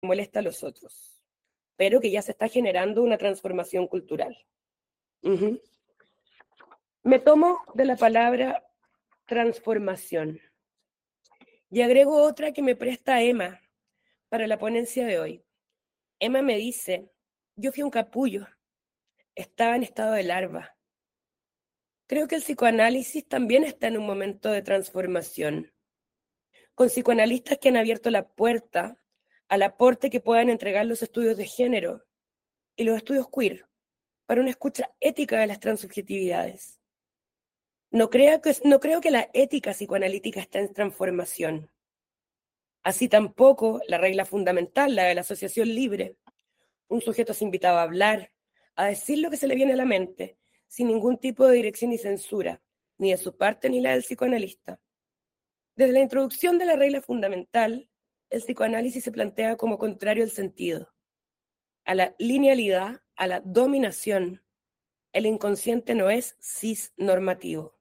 molesta a los otros, pero que ya se está generando una transformación cultural. Me tomo de la palabra transformación y agrego otra que me presta Emma para la ponencia de hoy. Emma me dice, yo fui un capullo, estaba en estado de larva. Creo que el psicoanálisis también está en un momento de transformación, con psicoanalistas que han abierto la puerta al aporte que puedan entregar los estudios de género y los estudios queer para una escucha ética de las transsubjetividades. No creo que la ética psicoanalítica está en transformación. Así tampoco la regla fundamental, la de la asociación libre. Un sujeto es invitado a hablar, a decir lo que se le viene a la mente, sin ningún tipo de dirección ni censura, ni de su parte ni la del psicoanalista. Desde la introducción de la regla fundamental, el psicoanálisis se plantea como contrario al sentido, a la linealidad, a la dominación. El inconsciente no es cisnormativo.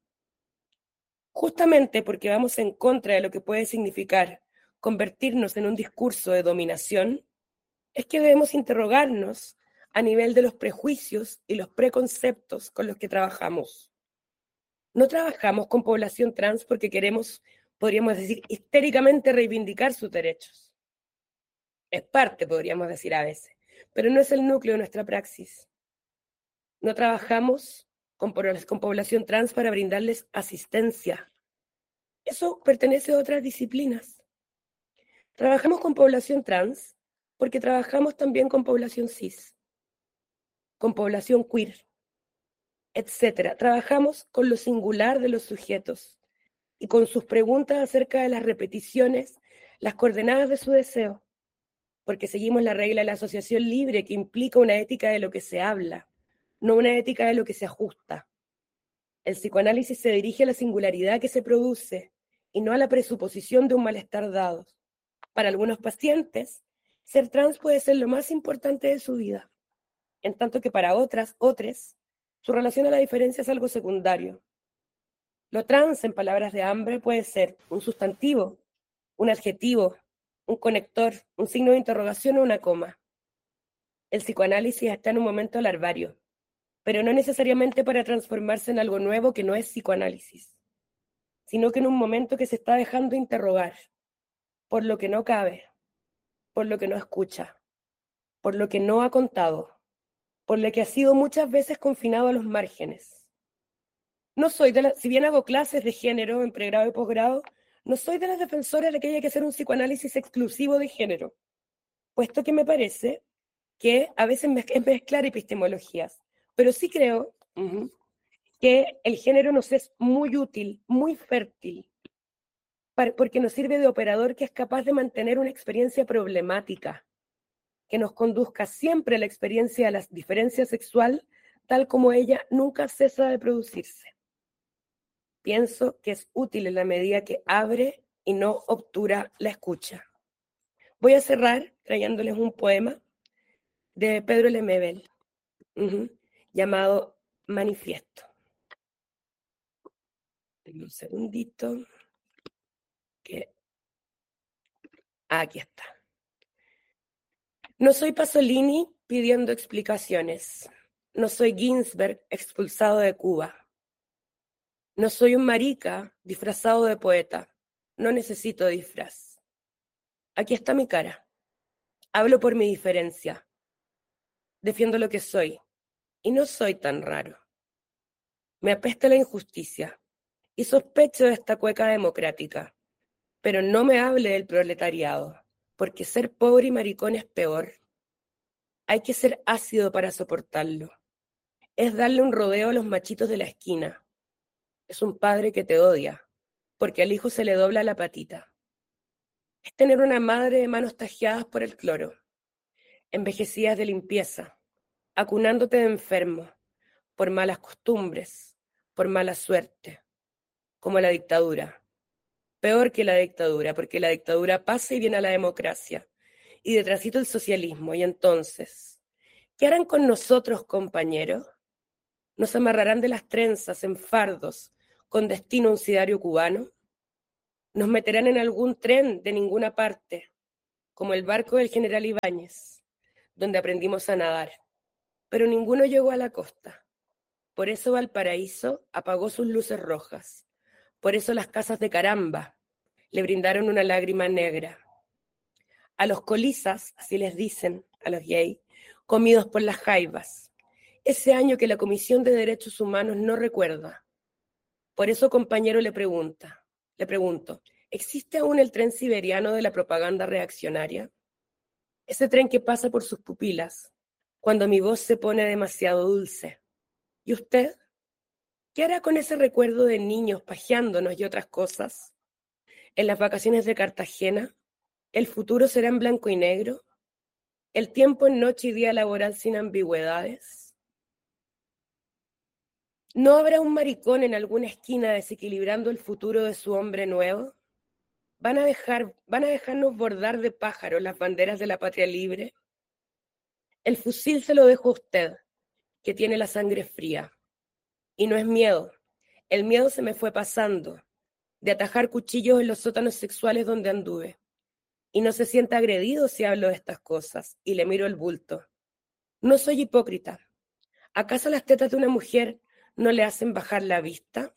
Justamente porque vamos en contra de lo que puede significar convertirnos en un discurso de dominación, es que debemos interrogarnos a nivel de los prejuicios y los preconceptos con los que trabajamos. No trabajamos con población trans porque queremos, podríamos decir, histéricamente reivindicar sus derechos. Es parte, podríamos decir a veces, pero no es el núcleo de nuestra praxis. No trabajamos con población trans para brindarles asistencia. Eso pertenece a otras disciplinas. Trabajamos con población trans porque trabajamos también con población cis, con población queer, etc. Trabajamos con lo singular de los sujetos y con sus preguntas acerca de las repeticiones, las coordenadas de su deseo, porque seguimos la regla de la asociación libre que implica una ética de lo que se habla, no una ética de lo que se ajusta. El psicoanálisis se dirige a la singularidad que se produce y no a la presuposición de un malestar dado. Para algunos pacientes, ser trans puede ser lo más importante de su vida, en tanto que para otros, su relación a la diferencia es algo secundario. Lo trans, en palabras de Hambre, puede ser un sustantivo, un adjetivo, un conector, un signo de interrogación o una coma. El psicoanálisis está en un momento larvario, pero no necesariamente para transformarse en algo nuevo que no es psicoanálisis, sino que en un momento que se está dejando interrogar por lo que no cabe, por lo que no escucha, por lo que no ha contado, por lo que ha sido muchas veces confinado a los márgenes. No soy si bien hago clases de género en pregrado y posgrado, no soy de las defensoras de que haya que hacer un psicoanálisis exclusivo de género, puesto que me parece que a veces es mezclar epistemologías, pero sí creo que el género nos es muy útil, muy fértil, porque nos sirve de operador que es capaz de mantener una experiencia problemática, que nos conduzca siempre a la experiencia de la diferencia sexual, tal como ella nunca cesa de producirse. Pienso que es útil en la medida que abre y no obtura la escucha. Voy a cerrar trayéndoles un poema de Pedro Lemebel, llamado Manifiesto. Denme un segundito. Aquí está. No soy Pasolini pidiendo explicaciones. No soy Ginsberg expulsado de Cuba. No soy un marica disfrazado de poeta. No necesito disfraz. Aquí está mi cara. Hablo por mi diferencia. Defiendo lo que soy. Y no soy tan raro. Me apesta la injusticia. Y sospecho de esta cueca democrática. Pero no me hable del proletariado. Porque ser pobre y maricón es peor. Hay que ser ácido para soportarlo. Es darle un rodeo a los machitos de la esquina. Es un padre que te odia, porque al hijo se le dobla la patita. Es tener una madre de manos tajeadas por el cloro, envejecidas de limpieza, acunándote de enfermo, por malas costumbres, por mala suerte, como la dictadura. Peor que la dictadura, porque la dictadura pasa y viene a la democracia, y detrásito el socialismo, y entonces, ¿qué harán con nosotros, compañeros? ¿Nos amarrarán de las trenzas en fardos con destino a un sidario cubano? ¿Nos meterán en algún tren de ninguna parte, como el barco del general Ibáñez, donde aprendimos a nadar, pero ninguno llegó a la costa. Por eso Valparaíso apagó sus luces rojas. Por eso las casas de Caramba le brindaron una lágrima negra. A los colizas, así les dicen, a los gays, comidos por las jaivas. Ese año que la Comisión de Derechos Humanos no recuerda. Por eso, compañero, le pregunto, ¿existe aún el tren siberiano de la propaganda reaccionaria? Ese tren que pasa por sus pupilas, cuando mi voz se pone demasiado dulce. ¿Y usted? ¿Qué hará con ese recuerdo de niños pajeándonos y otras cosas? ¿En las vacaciones de Cartagena? ¿El futuro será en blanco y negro? ¿El tiempo en noche y día laboral sin ambigüedades? ¿No habrá un maricón en alguna esquina desequilibrando el futuro de su hombre nuevo? ¿Van a dejarnos bordar de pájaros las banderas de la patria libre? El fusil se lo dejo a usted, que tiene la sangre fría. Y no es miedo. El miedo se me fue pasando, de atajar cuchillos en los sótanos sexuales donde anduve. Y no se sienta agredido si hablo de estas cosas, y le miro el bulto. No soy hipócrita. ¿Acaso las tetas de una mujer no le hacen bajar la vista?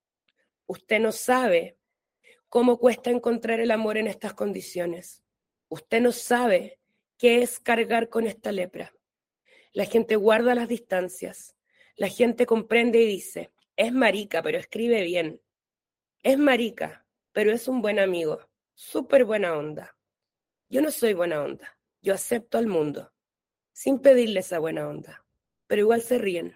Usted no sabe cómo cuesta encontrar el amor en estas condiciones. Usted no sabe qué es cargar con esta lepra. La gente guarda las distancias. La gente comprende y dice, es marica, pero escribe bien. Es marica, pero es un buen amigo. Súper buena onda. Yo no soy buena onda. Yo acepto al mundo, sin pedirle esa buena onda. Pero igual se ríen.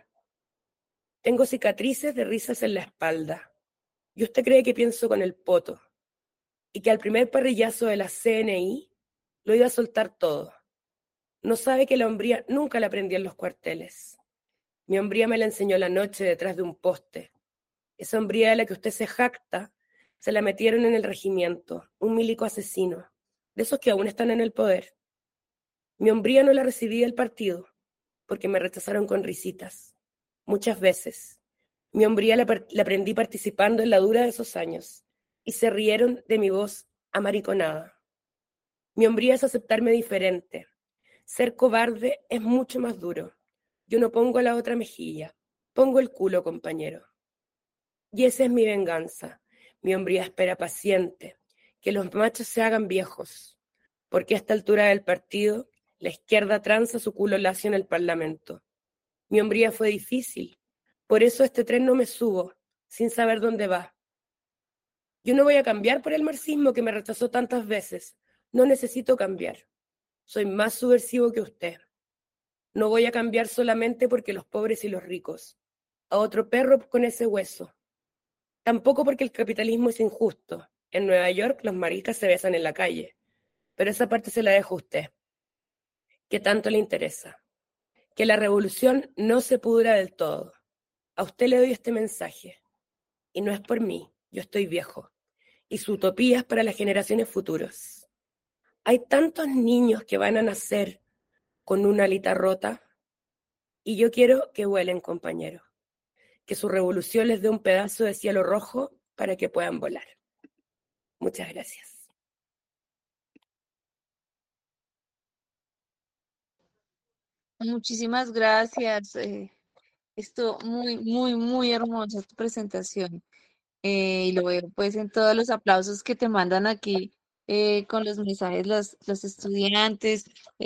Tengo cicatrices de risas en la espalda. ¿Y usted cree que pienso con el poto? Y que al primer parrillazo de la CNI lo iba a soltar todo. No sabe que la hombría nunca la aprendí en los cuarteles. Mi hombría me la enseñó la noche detrás de un poste. Esa hombría de la que usted se jacta, se la metieron en el regimiento, un milico asesino, de esos que aún están en el poder. Mi hombría no la recibí del partido, porque me rechazaron con risitas. Muchas veces. Mi hombría la aprendí participando en la dura de esos años, y se rieron de mi voz amariconada. Mi hombría es aceptarme diferente. Ser cobarde es mucho más duro. Yo no pongo la otra mejilla, pongo el culo, compañero. Y esa es mi venganza. Mi hombría espera paciente, que los machos se hagan viejos, porque a esta altura del partido, la izquierda tranza su culo lacio en el Parlamento. Mi hombría fue difícil, por eso a este tren no me subo, sin saber dónde va. Yo no voy a cambiar por el marxismo que me rechazó tantas veces. No necesito cambiar. Soy más subversivo que usted. No voy a cambiar solamente porque los pobres y los ricos. A otro perro con ese hueso. Tampoco porque el capitalismo es injusto. En Nueva York los maricas se besan en la calle. Pero esa parte se la dejo a usted. ¿Qué tanto le interesa? Que la revolución no se pudra del todo. A usted le doy este mensaje. Y no es por mí. Yo estoy viejo. Y su utopía es para las generaciones futuras. Hay tantos niños que van a nacer con una alita rota. Y yo quiero que vuelen, compañeros. Que su revolución les dé un pedazo de cielo rojo para que puedan volar. Muchas gracias. Muchísimas gracias. Esto muy, muy, muy hermosa tu presentación. Y lo veo pues en todos los aplausos que te mandan aquí con los mensajes los estudiantes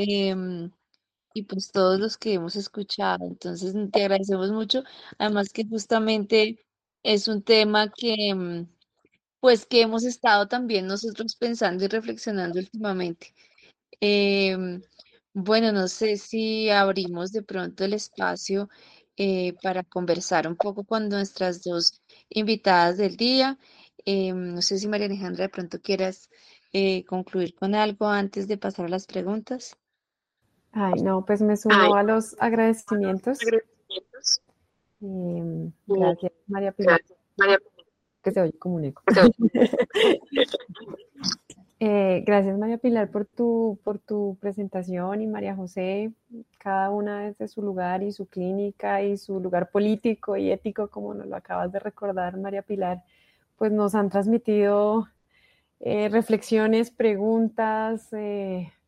y pues todos los que hemos escuchado. Entonces te agradecemos mucho. Además que justamente es un tema que pues que hemos estado también nosotros pensando y reflexionando últimamente. Em, bueno, no sé si abrimos de pronto el espacio para conversar un poco con nuestras dos invitadas del día. No sé si María Alejandra de pronto quieras concluir con algo antes de pasar a las preguntas. Ay, no, pues me Ay, sumo a los agradecimientos. agradecimientos. Gracias, María Pilar, Gracias, María. que se oye como un eco. Gracias, María Pilar, por tu presentación y María José, cada una desde su lugar y su clínica y su lugar político y ético, como nos lo acabas de recordar, María Pilar, pues nos han transmitido reflexiones, preguntas,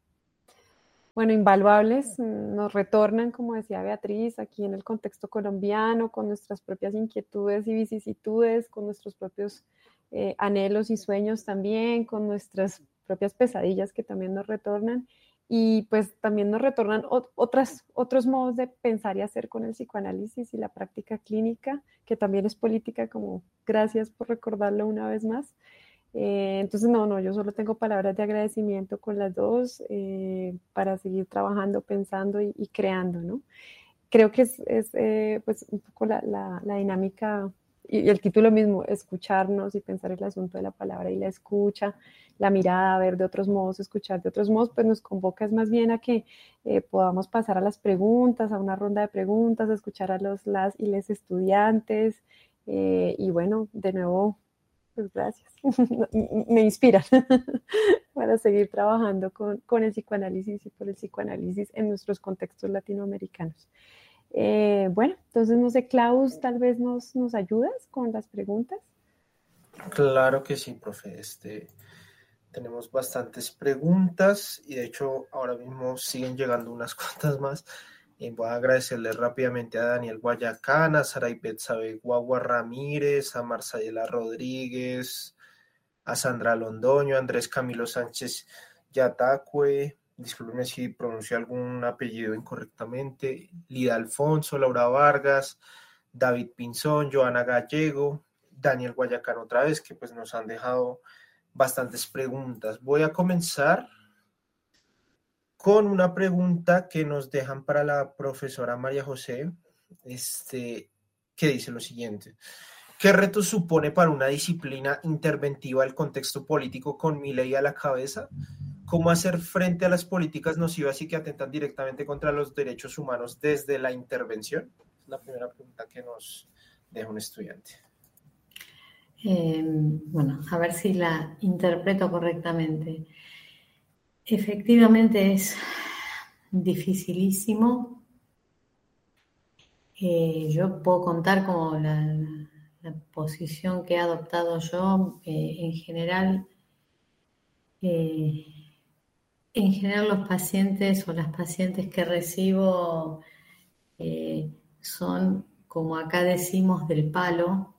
bueno, invaluables, nos retornan, como decía Beatriz, aquí en el contexto colombiano, con nuestras propias inquietudes y vicisitudes, con nuestros propios anhelos y sueños también, con nuestras propias pesadillas que también nos retornan. Y pues también nos retornan otros modos de pensar y hacer con el psicoanálisis y la práctica clínica, que también es política, como gracias por recordarlo una vez más. Entonces, no, yo solo tengo palabras de agradecimiento con las dos para seguir trabajando, pensando y creando, ¿no? Creo que es pues un poco la dinámica y el título mismo, escucharnos y pensar el asunto de la palabra y la escucha, la mirada, ver de otros modos, escuchar de otros modos, pues nos convoca es más bien a que podamos pasar a las preguntas, a una ronda de preguntas, a escuchar a las y les estudiantes y bueno, de nuevo, pues gracias. Me inspiran para seguir trabajando con el psicoanálisis y por el psicoanálisis en nuestros contextos latinoamericanos. Bueno, entonces no sé, Klaus, tal vez nos ayudas con las preguntas. Claro que sí, profe. Tenemos bastantes preguntas y de hecho ahora mismo siguen llegando unas cuantas más. Voy a agradecerle rápidamente a Daniel Guayacán, a Saray Betsabe Guagua Ramírez, a Marsayela Rodríguez, a Sandra Londoño, a Andrés Camilo Sánchez Yatacue, discúlpenme si pronuncio algún apellido incorrectamente, Lida Alfonso, Laura Vargas, David Pinzón, Joana Gallego, Daniel Guayacán otra vez, que pues nos han dejado bastantes preguntas. Voy a comenzar con una pregunta que nos dejan para la profesora María José, que dice lo siguiente. ¿Qué reto supone para una disciplina interventiva el contexto político con Milei a la cabeza? ¿Cómo hacer frente a las políticas nocivas y que atentan directamente contra los derechos humanos desde la intervención? Es la primera pregunta que nos deja un estudiante. Bueno, a ver si la interpreto correctamente. Efectivamente es dificilísimo. Yo puedo contar como la posición que he adoptado yo. En general los pacientes o las pacientes que recibo son, como acá decimos, del palo.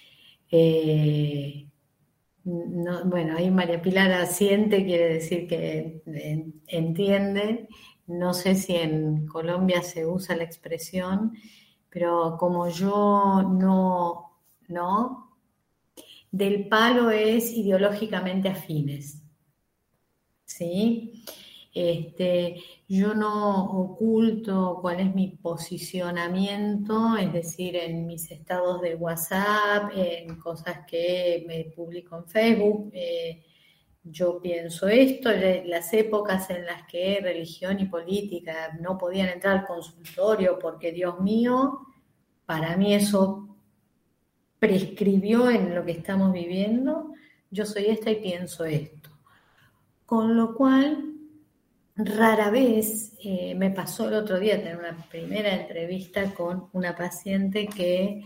No, bueno, ahí María Pilar asiente, quiere decir que entiende. No sé si en Colombia se usa la expresión, pero como yo no, del palo es ideológicamente afines, ¿sí? Yo no oculto cuál es mi posicionamiento, es decir, en mis estados de WhatsApp, en cosas que me publico en Facebook. Yo pienso esto, las épocas en las que religión y política no podían entrar al consultorio porque, Dios mío, para mí eso prescribió en lo que estamos viviendo. Yo soy esta y pienso esto. Con lo cual, rara vez me pasó el otro día tener una primera entrevista con una paciente que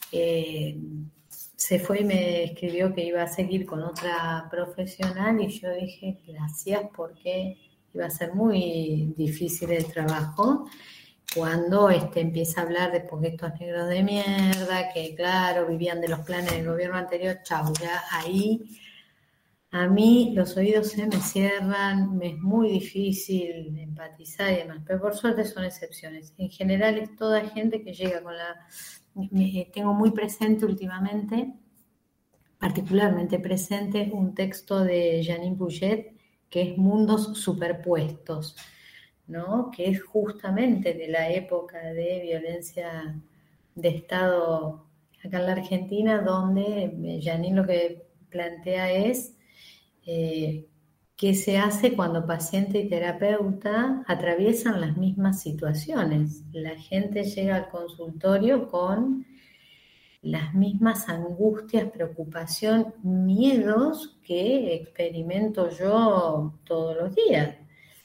se fue y me escribió que iba a seguir con otra profesional y yo dije gracias porque iba a ser muy difícil el trabajo cuando empieza a hablar de estos negros de mierda que claro vivían de los planes del gobierno anterior. Chau, ya ahí a mí los oídos se me cierran, me es muy difícil empatizar y demás, pero por suerte son excepciones. En general es toda gente que llega con tengo muy presente últimamente, particularmente presente, un texto de Janine Bouget que es Mundos Superpuestos, ¿no? Que es justamente de la época de violencia de Estado acá en la Argentina, donde Janine lo que plantea es qué se hace cuando paciente y terapeuta atraviesan las mismas situaciones. La gente llega al consultorio con las mismas angustias, preocupación, miedos que experimento yo todos los días.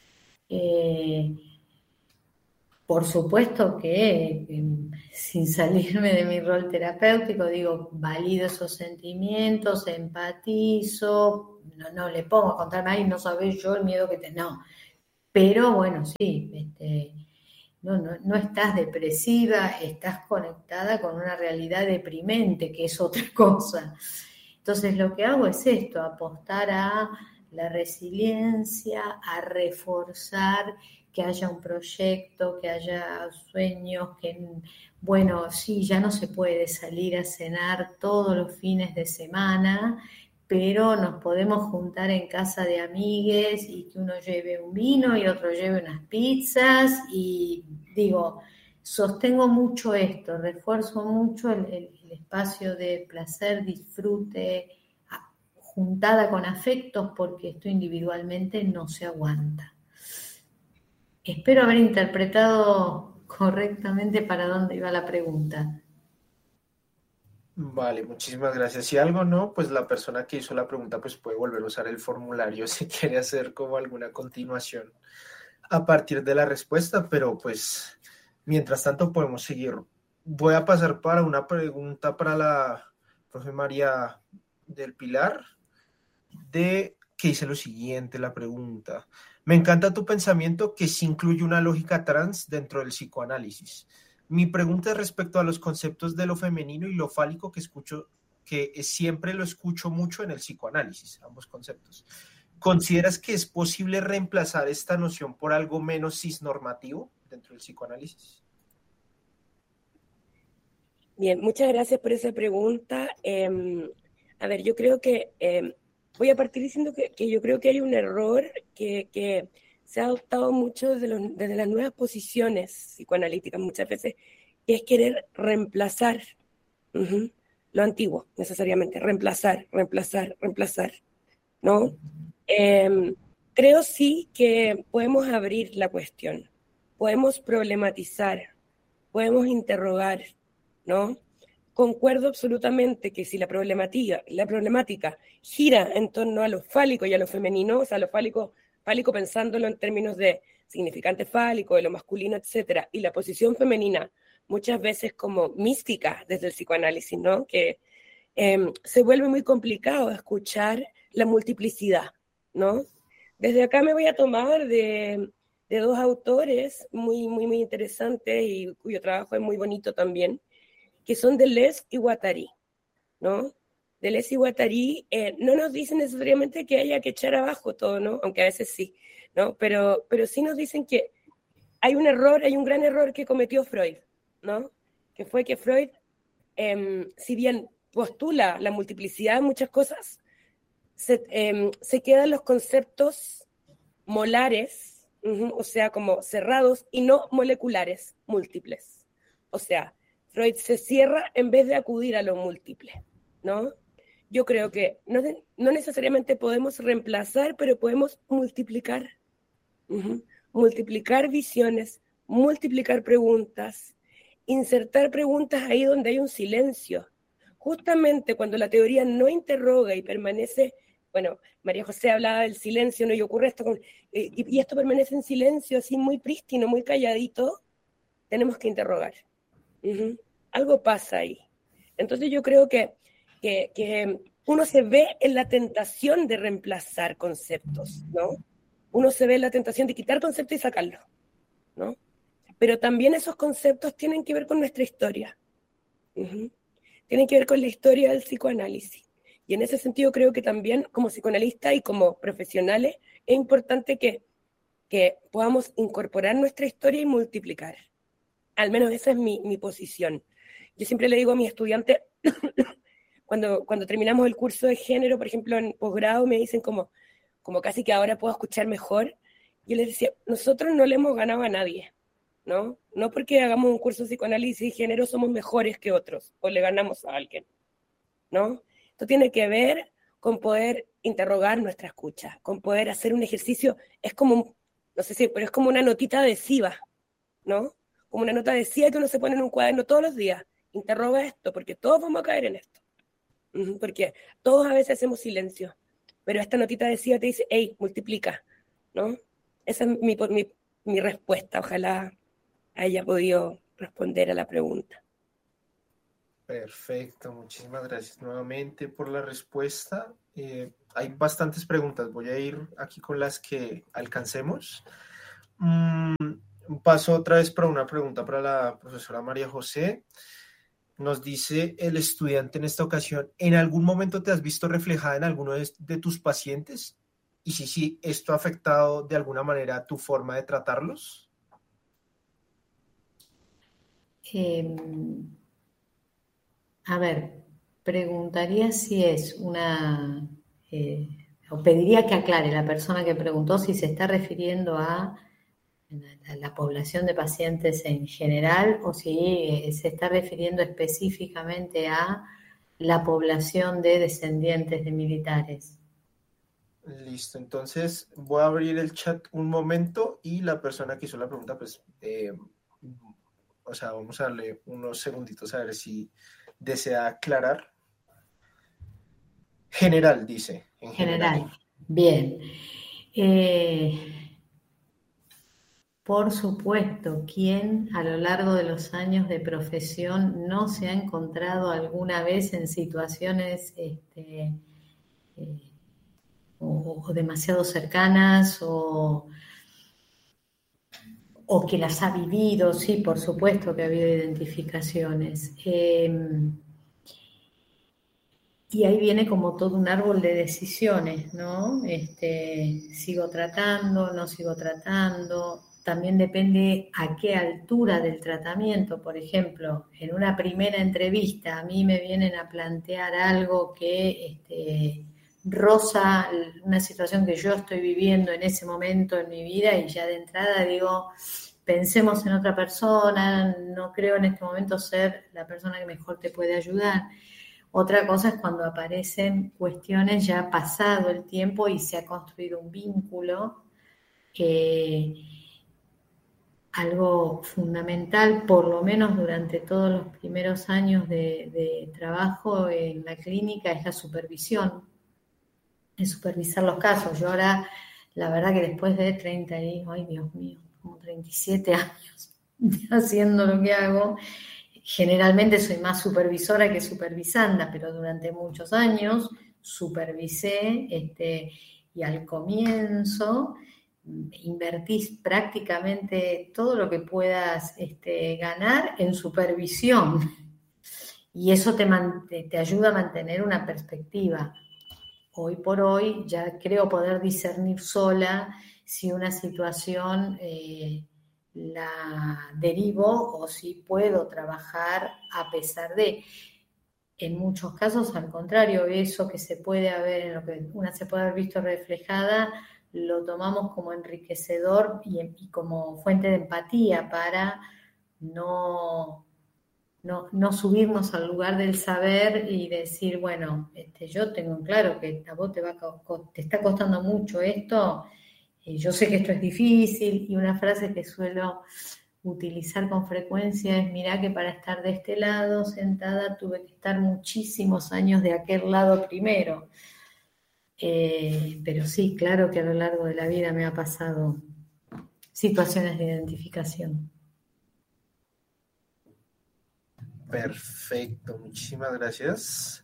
Por supuesto que sin salirme de mi rol terapéutico, digo, valido esos sentimientos, empatizo, no le pongo a contarme, ay, no sabés yo el miedo que tengo, no. Pero bueno, sí, no estás depresiva, estás conectada con una realidad deprimente, que es otra cosa. Entonces lo que hago es esto, apostar a la resiliencia, a reforzar que haya un proyecto, que haya sueños, que, bueno, sí, ya no se puede salir a cenar todos los fines de semana, pero nos podemos juntar en casa de amigues y que uno lleve un vino y otro lleve unas pizzas y digo, sostengo mucho esto, refuerzo mucho el espacio de placer, disfrute, juntada con afectos, porque esto individualmente no se aguanta. Espero haber interpretado correctamente para dónde iba la pregunta. Vale, muchísimas gracias. Si algo no, pues la persona que hizo la pregunta pues puede volver a usar el formulario si quiere hacer como alguna continuación a partir de la respuesta, pero pues mientras tanto podemos seguir. Voy a pasar para una pregunta para la profe María del Pilar, que dice lo siguiente, la pregunta. Me encanta tu pensamiento que sí incluye una lógica trans dentro del psicoanálisis. Mi pregunta es respecto a los conceptos de lo femenino y lo fálico que siempre lo escucho mucho en el psicoanálisis, ambos conceptos. ¿Consideras que es posible reemplazar esta noción por algo menos cisnormativo dentro del psicoanálisis? Bien, muchas gracias por esa pregunta. A ver, yo creo que voy a partir diciendo que yo creo que hay un error que se ha adoptado mucho desde las nuevas posiciones psicoanalíticas muchas veces, que es querer reemplazar lo antiguo, necesariamente, reemplazar, ¿no? Creo sí que podemos abrir la cuestión, podemos problematizar, podemos interrogar, ¿no? Concuerdo absolutamente que si la problemática gira en torno a lo fálico y a lo femenino, o sea, lo fálico pensándolo en términos de significante fálico, de lo masculino, etcétera, y la posición femenina muchas veces como mística desde el psicoanálisis, ¿no? Que se vuelve muy complicado escuchar la multiplicidad, ¿no? Desde acá me voy a tomar de dos autores muy interesantes y cuyo trabajo es muy bonito también, que son Deleuze y Guattari, ¿no? Deleuze y Guattari no nos dicen necesariamente que haya que echar abajo todo, ¿no? Aunque a veces sí, ¿no? Pero sí nos dicen que hay un gran error que cometió Freud, ¿no? Que fue que Freud, si bien postula la multiplicidad de muchas cosas, se quedan los conceptos molares, o sea, como cerrados y no moleculares, múltiples. O sea, Freud se cierra en vez de acudir a lo múltiple, ¿no? Yo creo que no necesariamente podemos reemplazar, pero podemos multiplicar. Multiplicar visiones, multiplicar preguntas, insertar preguntas ahí donde hay un silencio. Justamente cuando la teoría no interroga y permanece, bueno, María José hablaba del silencio, ¿no? Y ocurre esto, y esto permanece en silencio, así muy prístino, muy calladito, tenemos que interrogar. Algo pasa ahí. Entonces yo creo que uno se ve en la tentación de reemplazar conceptos, ¿no? Uno se ve en la tentación de quitar conceptos y sacarlos, ¿no? Pero también esos conceptos tienen que ver con nuestra historia. Tienen que ver con la historia del psicoanálisis. Y en ese sentido creo que también como psicoanalistas y como profesionales es importante que podamos incorporar nuestra historia y multiplicar. Al menos esa es mi posición. Yo siempre le digo a mis estudiantes, cuando terminamos el curso de género, por ejemplo, en posgrado, me dicen como casi que ahora puedo escuchar mejor. Yo les decía, nosotros no le hemos ganado a nadie, ¿no? No porque hagamos un curso de psicoanálisis y género somos mejores que otros o le ganamos a alguien, ¿no? Esto tiene que ver con poder interrogar nuestra escucha, con poder hacer un ejercicio, es como, no sé si, pero es como una notita adhesiva, ¿no? Como una nota adhesiva que uno se pone en un cuaderno todos los días. Interroga esto, porque todos vamos a caer en esto. Porque todos a veces hacemos silencio, pero esta notita adhesiva te dice, hey, multiplica, ¿no? Esa es mi respuesta. Ojalá haya podido responder a la pregunta. Perfecto, muchísimas gracias nuevamente por la respuesta. Hay bastantes preguntas, voy a ir aquí con las que alcancemos. Paso otra vez para una pregunta para la profesora María José. Nos dice el estudiante en esta ocasión, ¿en algún momento te has visto reflejada en alguno de tus pacientes? Y si sí, ¿esto ha afectado de alguna manera tu forma de tratarlos? A ver, preguntaría si es o pediría que aclare la persona que preguntó si se está refiriendo a la población de pacientes en general o si se está refiriendo específicamente a la población de descendientes de militares. Listo, entonces voy a abrir el chat un momento y la persona que hizo la pregunta, pues, vamos a darle unos segunditos a ver si desea aclarar. General, dice. En general. Bien. Por supuesto, ¿quién a lo largo de los años de profesión no se ha encontrado alguna vez en situaciones o demasiado cercanas o que las ha vivido? Sí, por supuesto que ha habido identificaciones. Y ahí viene como todo un árbol de decisiones, ¿no? Sigo tratando, no sigo tratando. También depende a qué altura del tratamiento. Por ejemplo, en una primera entrevista a mí me vienen a plantear algo que roza una situación que yo estoy viviendo en ese momento en mi vida y ya de entrada digo, pensemos en otra persona, no creo en este momento ser la persona que mejor te puede ayudar. Otra cosa es cuando aparecen cuestiones ya pasado el tiempo y se ha construido un vínculo, algo fundamental, por lo menos durante todos los primeros años de trabajo en la clínica, es la supervisión, es supervisar los casos. Yo ahora, la verdad que después de 37 años haciendo lo que hago, generalmente soy más supervisora que supervisanda, pero durante muchos años supervisé y al comienzo invertís prácticamente todo lo que puedas ganar en supervisión y eso te ayuda a mantener una perspectiva. Hoy por hoy ya creo poder discernir sola si una situación la derivo o si puedo trabajar a pesar de. En muchos casos, al contrario, eso que se puede haber, en lo que una se puede haber visto reflejada, lo tomamos como enriquecedor y como fuente de empatía para no subirnos al lugar del saber y decir, bueno, yo tengo claro que a vos te está costando mucho esto, yo sé que esto es difícil, y una frase que suelo utilizar con frecuencia es, mirá que para estar de este lado sentada tuve que estar muchísimos años de aquel lado primero. Pero sí, claro que a lo largo de la vida me ha pasado situaciones de identificación. Perfecto, muchísimas gracias.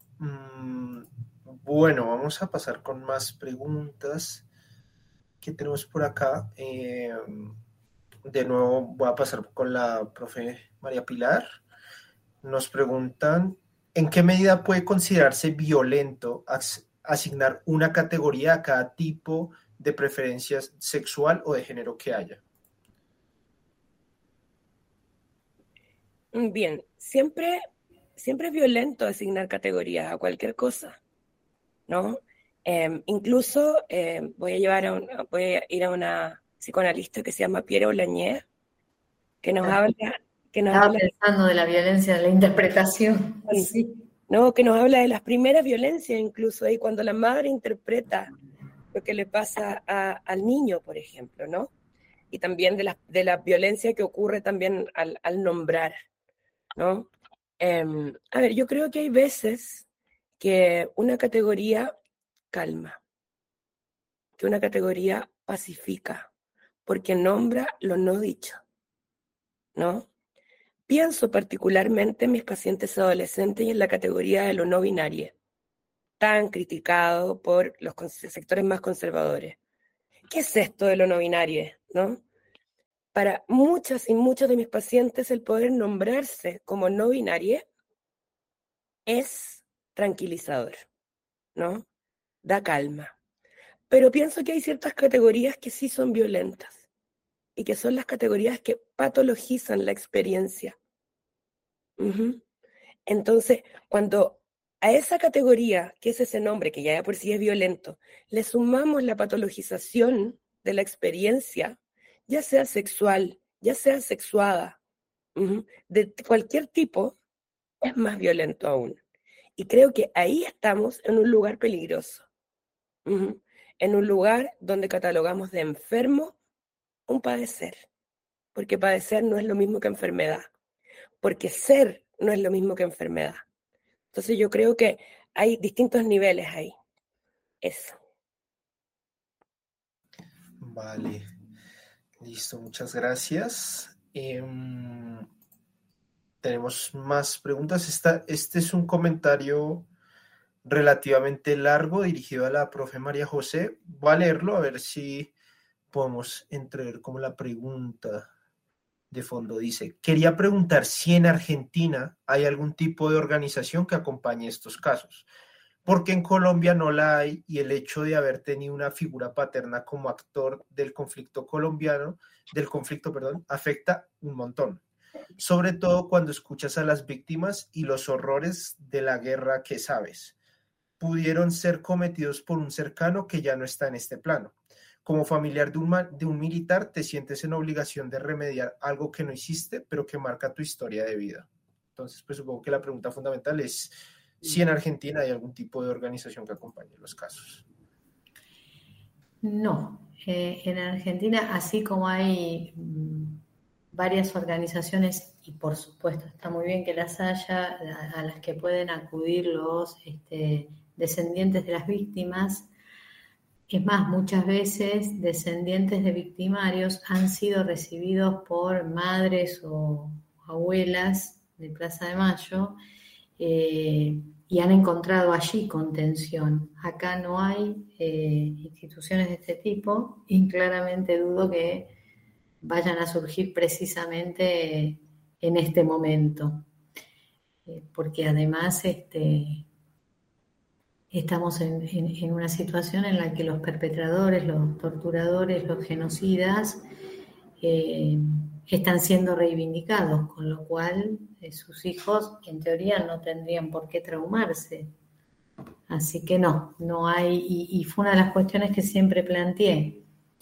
Bueno, vamos a pasar con más preguntas que tenemos por acá. De nuevo voy a pasar con la profe María Pilar. Nos preguntan, ¿en qué medida puede considerarse violento asignar una categoría a cada tipo de preferencia sexual o de género que haya? Bien, siempre es violento asignar categorías a cualquier cosa, ¿no? Incluso voy a ir a una psicoanalista que se llama Pierre Boulanger, que nos habla... Estaba pensando de la violencia de la interpretación. Sí. No, que nos habla de las primeras violencias, incluso ahí cuando la madre interpreta lo que le pasa al niño, por ejemplo, ¿no? Y también de la violencia que ocurre también al nombrar, ¿no? A ver, yo creo que hay veces que una categoría calma, que una categoría pacifica, porque nombra lo no dicho, ¿no? Pienso particularmente en mis pacientes adolescentes y en la categoría de lo no binario, tan criticado por los sectores más conservadores. ¿qué es esto de lo no binario? ¿No? Para muchas y muchos de mis pacientes, el poder nombrarse como no binario es tranquilizador, ¿no? Da calma. Pero pienso que hay ciertas categorías que sí son violentas y que son las categorías que patologizan la experiencia. Uh-huh. Entonces, cuando a esa categoría, que es ese nombre, que ya de por sí es violento, le sumamos la patologización de la experiencia, ya sea sexual, ya sea sexuada, de cualquier tipo, es más violento aún. Y creo que ahí estamos en un lugar peligroso, en un lugar donde catalogamos de enfermo un padecer, porque padecer no es lo mismo que enfermedad, porque ser no es lo mismo que enfermedad. Entonces yo creo que hay distintos niveles ahí. Eso. Vale, listo, muchas gracias. Tenemos más preguntas. Este es un comentario relativamente largo dirigido a la profe María José. Voy a leerlo a ver si podemos entrever como la pregunta de fondo. Dice, quería preguntar si en Argentina hay algún tipo de organización que acompañe estos casos, porque en Colombia no la hay y el hecho de haber tenido una figura paterna como actor del conflicto afecta un montón. Sobre todo cuando escuchas a las víctimas y los horrores de la guerra que sabes pudieron ser cometidos por un cercano que ya no está en este plano. Como familiar de un militar, te sientes en obligación de remediar algo que no hiciste, pero que marca tu historia de vida. Entonces, pues supongo que la pregunta fundamental es si en Argentina hay algún tipo de organización que acompañe los casos. No, en Argentina, así como hay varias organizaciones, y por supuesto está muy bien que las haya, a las que pueden acudir los descendientes de las víctimas. Es más, muchas veces descendientes de victimarios han sido recibidos por madres o abuelas de Plaza de Mayo y han encontrado allí contención. Acá no hay instituciones de este tipo y claramente dudo que vayan a surgir precisamente en este momento, porque además estamos en una situación en la que los perpetradores, los torturadores, los genocidas están siendo reivindicados, con lo cual sus hijos en teoría no tendrían por qué traumarse. Así que no hay, y fue una de las cuestiones que siempre planteé.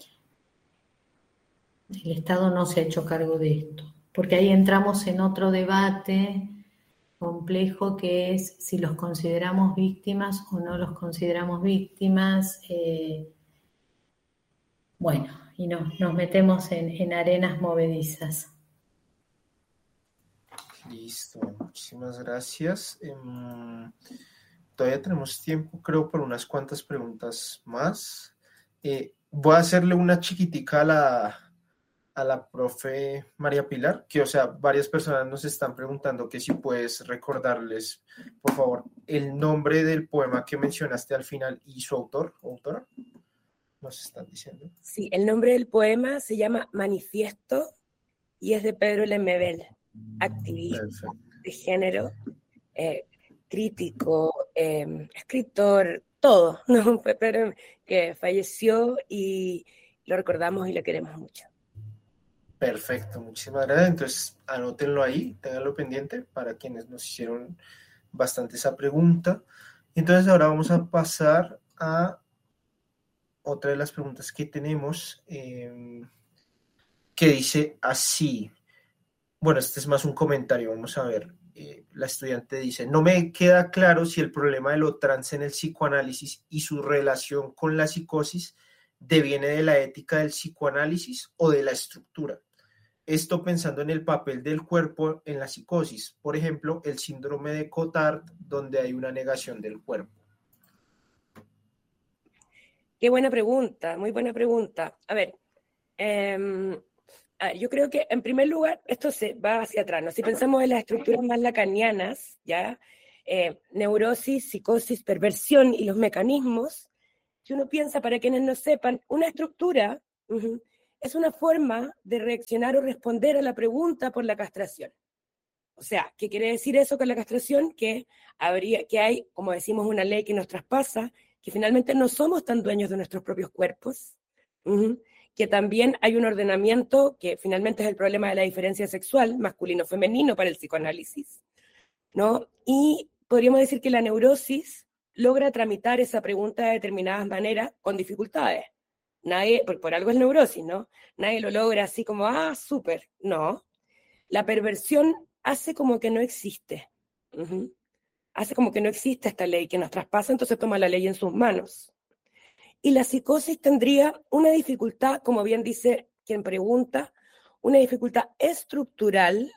El Estado no se ha hecho cargo de esto, porque ahí entramos en otro debate complejo que es si los consideramos víctimas o no los consideramos víctimas. Bueno, y nos metemos en arenas movedizas. Listo, muchísimas gracias. Todavía tenemos tiempo, creo, por unas cuantas preguntas más. Voy a hacerle una chiquitica a la profe María Pilar, que, o sea, varias personas nos están preguntando que si puedes recordarles, por favor, el nombre del poema que mencionaste al final y su autor o autora. Nos están diciendo. Sí, el nombre del poema se llama Manifiesto y es de Pedro Lemebel, activista de género, crítico, escritor, todo, ¿no? Pero que falleció y lo recordamos y lo queremos mucho. Perfecto, muchísimas gracias. Entonces, anótenlo ahí, ténganlo pendiente para quienes nos hicieron bastante esa pregunta. Entonces, ahora vamos a pasar a otra de las preguntas que tenemos, que dice así. Bueno, este es más un comentario, vamos a ver. La estudiante dice, no me queda claro si el problema de lo trans en el psicoanálisis y su relación con la psicosis deviene de la ética del psicoanálisis o de la estructura. Esto pensando en el papel del cuerpo en la psicosis, por ejemplo, el síndrome de Cotard, donde hay una negación del cuerpo. Qué buena pregunta, muy buena pregunta. A ver, yo creo que en primer lugar esto se va hacia atrás, ¿no? Si pensamos en las estructuras más lacanianas, ¿ya? Neurosis, psicosis, perversión y los mecanismos si uno piensa, para quienes no sepan, una estructura es una forma de reaccionar o responder a la pregunta por la castración. O sea, ¿qué quiere decir eso con la castración? Que hay, como decimos, una ley que nos traspasa, que finalmente no somos tan dueños de nuestros propios cuerpos, que también hay un ordenamiento que finalmente es el problema de la diferencia sexual, masculino-femenino para el psicoanálisis, ¿no? Y podríamos decir que la neurosis logra tramitar esa pregunta de determinadas maneras con dificultades. Nadie, por algo es neurosis, ¿no? Nadie lo logra así como, súper. No. La perversión hace como que no existe. Hace como que no existe esta ley que nos traspasa, entonces toma la ley en sus manos. Y la psicosis tendría una dificultad, como bien dice quien pregunta, una dificultad estructural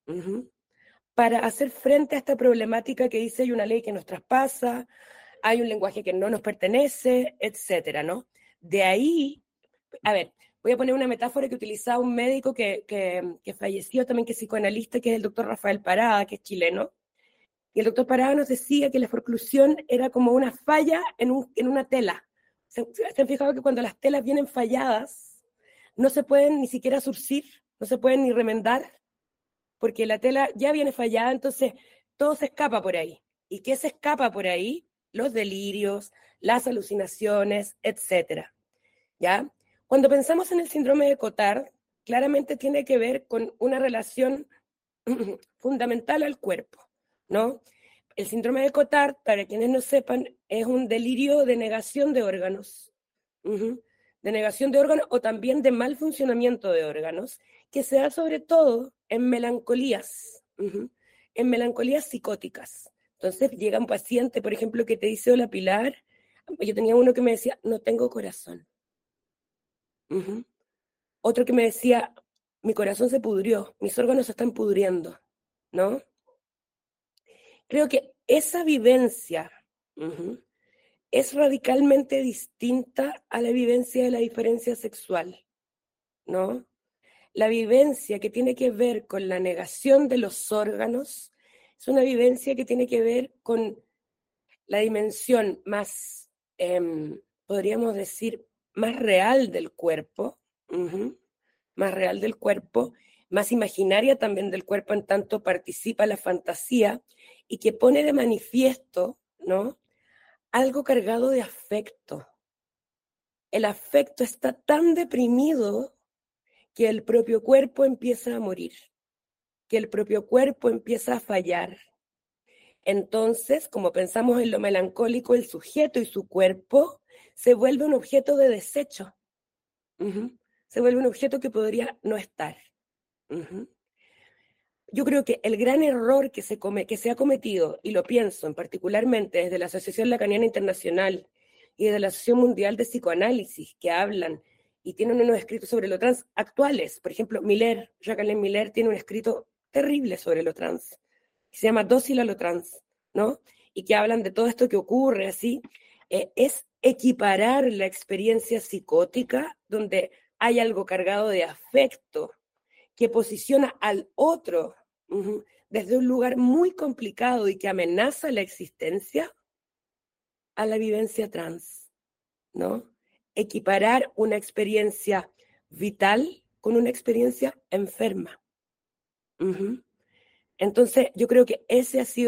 para hacer frente a esta problemática que dice hay una ley que nos traspasa, hay un lenguaje que no nos pertenece, etcétera, ¿no? De ahí, a ver, voy a poner una metáfora que utilizaba un médico que falleció también, que es psicoanalista, que es el doctor Rafael Parada, que es chileno. Y el doctor Parada nos decía que la forclusión era como una falla en una tela. ¿Se han fijado que cuando las telas vienen falladas, no se pueden ni siquiera surcir, no se pueden ni remendar? Porque la tela ya viene fallada, entonces todo se escapa por ahí. ¿Y qué se escapa por ahí? Los delirios, las alucinaciones, etcétera. ¿Ya? Cuando pensamos en el síndrome de Cotard, claramente tiene que ver con una relación fundamental al cuerpo, ¿no? El síndrome de Cotard, para quienes no sepan, es un delirio de negación de órganos, de negación de órganos o también de mal funcionamiento de órganos, que se da sobre todo en melancolías psicóticas. Entonces llega un paciente, por ejemplo, que te dice, hola Pilar, yo tenía uno que me decía, no tengo corazón. Otro que me decía, mi corazón se pudrió, mis órganos se están pudriendo, ¿no? Creo que esa vivencia es radicalmente distinta a la vivencia de la diferencia sexual, ¿no? La vivencia que tiene que ver con la negación de los órganos es una vivencia que tiene que ver con la dimensión más, podríamos decir, más real del cuerpo, más real del cuerpo, más imaginaria también del cuerpo, en tanto participa la fantasía y que pone de manifiesto, ¿no?, algo cargado de afecto. El afecto está tan deprimido que el propio cuerpo empieza a morir, que el propio cuerpo empieza a fallar. Entonces, como pensamos en lo melancólico, el sujeto y su cuerpo se vuelve un objeto de desecho. Se vuelve un objeto que podría no estar. Yo creo que el gran error que se ha cometido, y lo pienso particularmente desde la Asociación Lacaniana Internacional y desde la Asociación Mundial de Psicoanálisis, que hablan y tienen unos escritos sobre lo trans actuales. Por ejemplo, Jacqueline Miller tiene un escrito terrible sobre lo trans, que se llama Dócil a lo trans, ¿no? Y que hablan de todo esto que ocurre así, es equiparar la experiencia psicótica, donde hay algo cargado de afecto, que posiciona al otro desde un lugar muy complicado y que amenaza la existencia, a la vivencia trans, ¿no? Equiparar una experiencia vital con una experiencia enferma. Entonces, yo creo que ese ha sido